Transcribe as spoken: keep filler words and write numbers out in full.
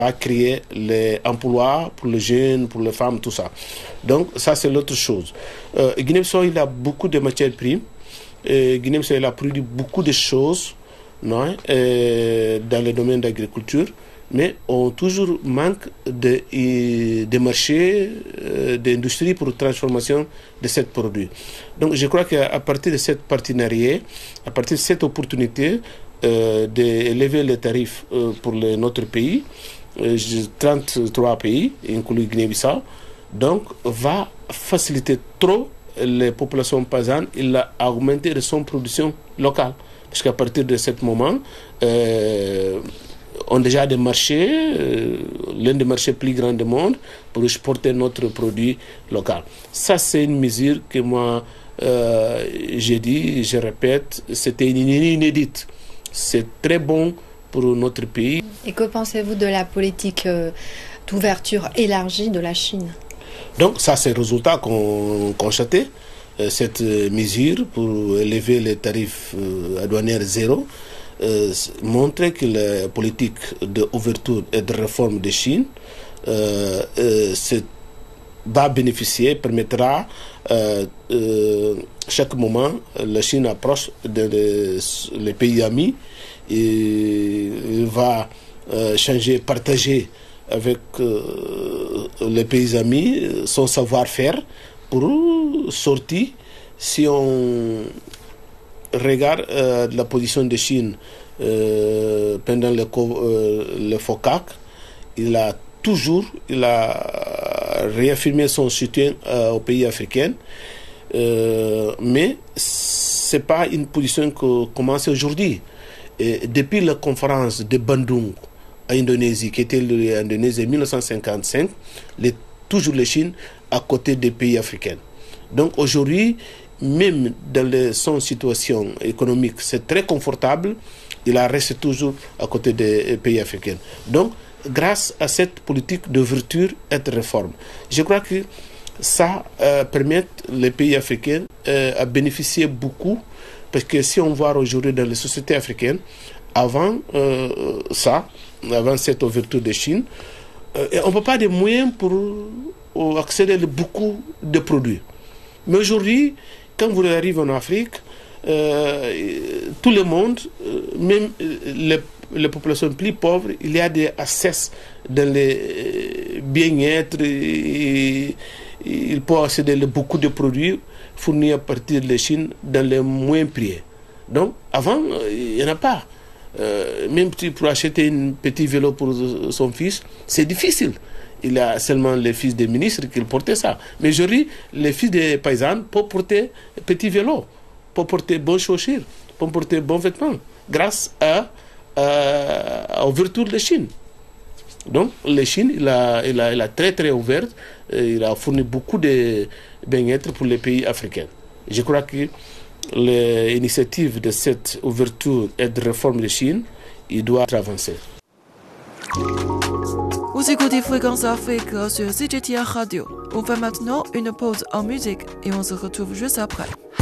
à créer les emplois pour les jeunes, pour les femmes, tout ça. Donc ça c'est l'autre chose. Euh, Guinée-Bissau il a beaucoup de matières premières. Guinée-Bissau il a produit beaucoup de choses non, euh, dans le domaine de l'agriculture, mais on toujours manque de, de marchés, euh, d'industrie pour la transformation de ces produits. Donc je crois qu'à partir de cette partenariat, à partir de cette opportunité euh, d'élever les tarifs euh, pour le, notre pays, trente-trois pays, inclus Guinée-Bissau, donc va faciliter trop les populations paysannes, il a augmenté son production locale. Parce qu'à partir de ce moment, euh, on a déjà des marchés, euh, l'un des marchés plus grands du monde, pour exporter notre produit local. Ça, c'est une mesure que moi, euh, j'ai dit, je répète, c'était inédite. C'est très bon pour notre pays. Et que pensez-vous de la politique euh, d'ouverture élargie de la Chine? Donc ça c'est le résultat qu'on constatait, euh, cette mesure pour élever les tarifs euh, douaniers zéro, euh, montrer que la politique d'ouverture et de réforme de Chine euh, euh, va bénéficier, permettra euh, euh, chaque moment la Chine approche de les, les pays amis. Et il va euh, changer, partager avec euh, les pays amis son savoir-faire pour sortir. Si on regarde euh, la position de Chine euh, pendant le, euh, le FOCAC, il a toujours il a réaffirmé son soutien euh, aux pays africains, euh, mais ce n'est pas une position qui commence aujourd'hui. Et depuis la conférence de Bandung en Indonésie, qui était l'Indonésie en mille neuf cent cinquante-cinq, les, toujours la Chine à côté des pays africains. Donc aujourd'hui, même dans le, son situation économique, c'est très confortable, il a resté toujours à côté des pays africains. Donc, grâce à cette politique d'ouverture et de réforme, je crois que ça euh, permet les pays africains euh, à bénéficier beaucoup. Parce que si on voit aujourd'hui dans les sociétés africaines, avant euh, ça, avant cette ouverture de Chine, euh, on ne peut pas de moyens pour euh, accéder à beaucoup de produits. Mais aujourd'hui, quand vous arrivez en Afrique, euh, tout le monde, euh, même les, les populations plus pauvres, il y a des accès dans les bien-être, il peut accéder à beaucoup de produits fournis à partir de la Chine dans les moyens prix. Donc, avant, il n'y en a pas. Euh, même pour acheter un petit vélo pour son fils, c'est difficile. Il y a seulement les fils des ministres qui portaient ça. Mais aujourd'hui, les fils des paysans peuvent porter un petit vélo, peuvent porter bonnes chaussures, peuvent porter bons vêtements, grâce à, à, à l'ouverture de la Chine. Donc, la Chine, il a, il a, il a très très ouvert, il a fourni beaucoup de bien-être pour les pays africains. Je crois que l'initiative de cette ouverture et de réforme de Chine, il doit avancer. Vous écoutez Fréquence Afrique sur C G T R Radio. On fait maintenant une pause en musique et on se retrouve juste après.